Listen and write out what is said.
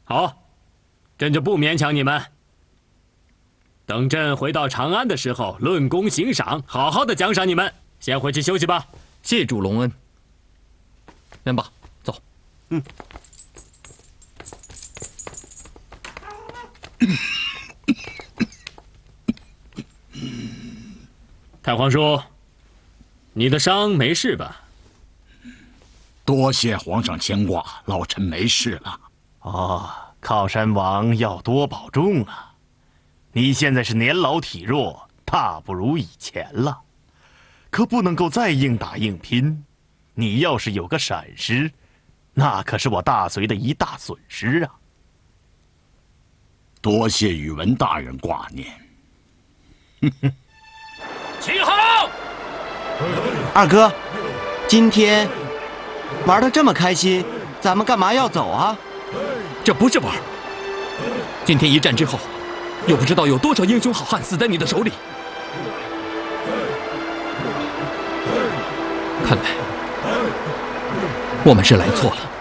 好，朕就不勉强你们。等朕回到长安的时候，论功行赏，好好的奖赏你们。先回去休息吧。 谢主隆恩。元霸，走。 太皇叔，你的伤没事吧？ 多谢皇上牵挂，老臣没事了。 哦，靠山王要多保重啊！你现在是年老体弱，大不如以前了，可不能够再硬打硬拼。你要是有个闪失，那可是我大隋的一大损失啊！ 多谢宇文大人挂念。 起好！ 二哥，今天玩得这么开心，咱们干嘛要走啊？ 这不是玩。今天一战之后，又不知道有多少英雄好汉死在你的手里。看来我们是来错了。